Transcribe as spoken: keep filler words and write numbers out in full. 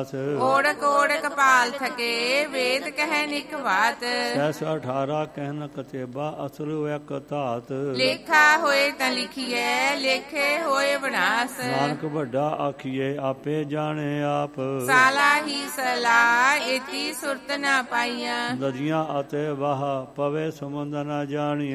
ਓੜਕ ਓੜਕ ਪਾਲ ਥਕੇ ਵੇਦ ਕਹਿ ਨਿਕ ਬਾਤ। ਸੈਸ ਅਠਾਰਾ ਕਹਿਨ ਕਤੇਬਾ ਅਸੁਰ ਇੱਕ ਧਾਤ। ਲੇਖਾ ਹੋਏ ਤਾਂ ਲਿਖੀਐ ਲੇਖੇ ਹੋਏ ਵਿਨਾਸ਼। ਨਾਨਕ ਵੱਡਾ ਆਖੀਏ ਆਪੇ ਜਾਣੇ ਆਪ। ਸਾਲਾ ਹੀ ਸਲਾ ਏਤੀ ਸੁਰਤ ਨਾ ਪਾਈਆਂ। ਨਦੀਆਂ ਅਤੇ ਵਾਹ ਪਵੇ ਸਮੁੰਦ ਨਾ ਜਾਣੀ।